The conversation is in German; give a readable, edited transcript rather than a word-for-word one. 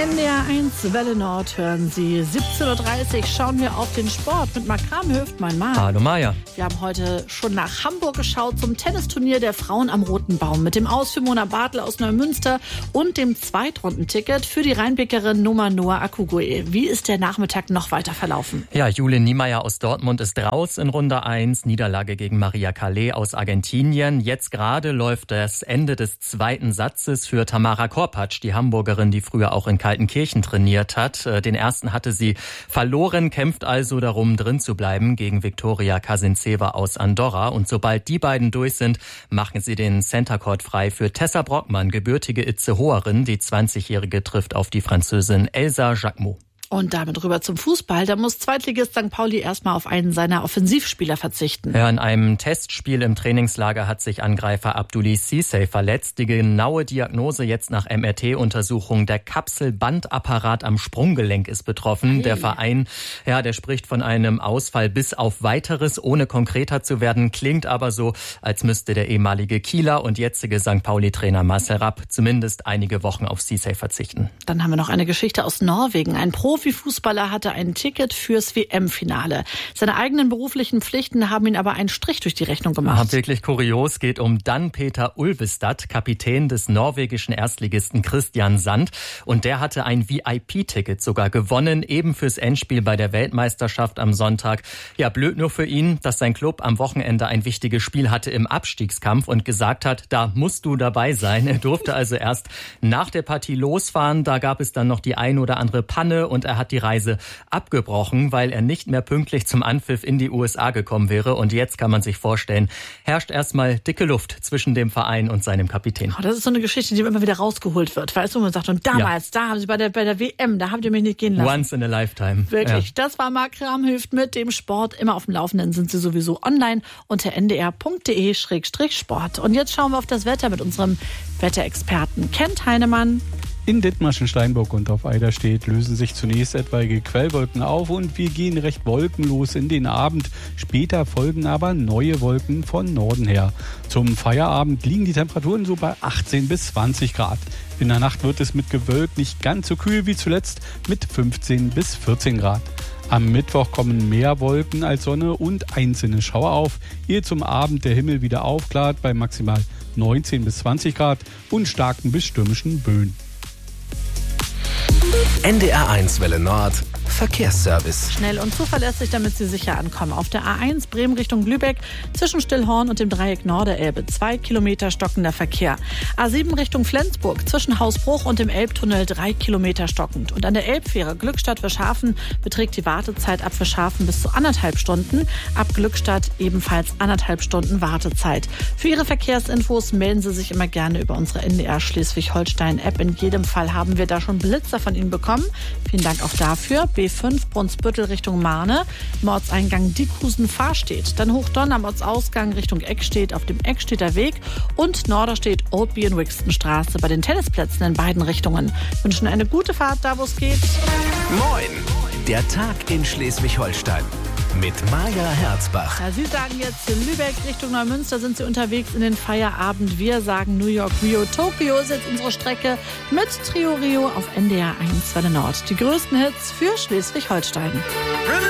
NDR 1 Welle Nord hören Sie. 17.30 Uhr schauen wir auf den Sport mit Marc Kramhöft, mein Mann. Hallo Maja. Wir haben heute schon nach Hamburg geschaut zum Tennisturnier der Frauen am Roten Baum mit dem Aus für Mona Bartel aus Neumünster und dem Zweitrundenticket für die Rheinbäckerin Noa Akugue. Wie ist der Nachmittag noch weiter verlaufen? Ja, Jule Niemeyer aus Dortmund ist raus in Runde 1. Niederlage gegen Maria Calais aus Argentinien. Jetzt gerade läuft das Ende des zweiten Satzes für Tamara Korpatsch, die Hamburgerin, die früher auch in Kaltenkirchen trainiert hat. Den ersten hatte sie verloren, kämpft also darum, drin zu bleiben gegen Viktoria Kasintseva aus Andorra. Und sobald die beiden durch sind, machen sie den Center Court frei für Tessa Brockmann, gebürtige Itzehoerin. Die 20-Jährige trifft auf die Französin Elsa Jacquemot. Und damit rüber zum Fußball. Da muss Zweitligist St. Pauli erstmal auf einen seiner Offensivspieler verzichten. Ja, in einem Testspiel im Trainingslager hat sich Angreifer Abdoulaye Cissé verletzt. Die genaue Diagnose jetzt nach MRT-Untersuchung: der Kapselbandapparat am Sprunggelenk ist betroffen. Hey. Der Verein, der spricht von einem Ausfall bis auf Weiteres, ohne konkreter zu werden. Klingt aber so, als müsste der ehemalige Kieler und jetzige St. Pauli-Trainer Marcel Rapp zumindest einige Wochen auf Cissé verzichten. Dann haben wir noch eine Geschichte aus Norwegen. Ein Profifußballer hatte ein Ticket fürs WM-Finale. Seine eigenen beruflichen Pflichten haben ihn aber einen Strich durch die Rechnung gemacht. Wirklich kurios, geht um Dan-Peter Ulvestad, Kapitän des norwegischen Erstligisten Kristian Sand. Und der hatte ein VIP-Ticket sogar gewonnen, eben fürs Endspiel bei der Weltmeisterschaft am Sonntag. Ja, blöd nur für ihn, dass sein Club am Wochenende ein wichtiges Spiel hatte im Abstiegskampf und gesagt hat, da musst du dabei sein. Er durfte also erst nach der Partie losfahren. Da gab es dann noch die ein oder andere Panne und er hat die Reise abgebrochen, weil er nicht mehr pünktlich zum Anpfiff in die USA gekommen wäre. Und jetzt kann man sich vorstellen, herrscht erstmal dicke Luft zwischen dem Verein und seinem Kapitän. Oh, das ist so eine Geschichte, die immer wieder rausgeholt wird. Weißt du, man sagt, und damals, da haben sie bei der WM, da habt ihr mich nicht gehen lassen. Once in a lifetime. Wirklich, ja. Das war Marc Kramhöft mit dem Sport. Immer auf dem Laufenden sind sie sowieso online unter ndr.de/sport. Und jetzt schauen wir auf das Wetter mit unserem Wetterexperten Kent Heinemann. In Dithmarschen, Steinburg und auf Eiderstedt lösen sich zunächst etwaige Quellwolken auf und wir gehen recht wolkenlos in den Abend. Später folgen aber neue Wolken von Norden her. Zum Feierabend liegen die Temperaturen so bei 18 bis 20 Grad. In der Nacht wird es mit Gewölk nicht ganz so kühl wie zuletzt mit 15 bis 14 Grad. Am Mittwoch kommen mehr Wolken als Sonne und einzelne Schauer auf, ehe zum Abend der Himmel wieder aufklart bei maximal 19 bis 20 Grad und starken bis stürmischen Böen. NDR 1 Welle Nord Verkehrsservice. Schnell und zuverlässig, damit Sie sicher ankommen. Auf der A1 Bremen Richtung Lübeck zwischen Stillhorn und dem Dreieck Norderelbe 2 Kilometer stockender Verkehr. A7 Richtung Flensburg zwischen Hausbruch und dem Elbtunnel 3 Kilometer stockend. Und an der Elbfähre Glückstadt-Verschafen beträgt die Wartezeit ab Verschafen bis zu 1,5 Stunden. Ab Glückstadt ebenfalls 1,5 Stunden Wartezeit. Für Ihre Verkehrsinfos melden Sie sich immer gerne über unsere NDR Schleswig-Holstein-App. In jedem Fall haben wir da schon Blitzer von Ihnen bekommen. Vielen Dank auch dafür. B5 Brunsbüttel Richtung Mahne, im Ortseingang Diekhusen-Fahrstedt. Dann Hochdonn am Ortsausgang Richtung Eckstedt auf dem Eckstedter Weg und Norderstedt Oldby und Wixtonstraße bei den Tennisplätzen in beiden Richtungen. Wünschen eine gute Fahrt da, wo es geht. Moin, der Tag in Schleswig-Holstein. Mit Maja Herzbach. Ja, Sie sagen jetzt Lübeck Richtung Neumünster sind Sie unterwegs in den Feierabend. Wir sagen New York, Rio, Tokio ist jetzt unsere Strecke mit Trio Rio auf NDR 1 Welle Nord. Die größten Hits für Schleswig-Holstein.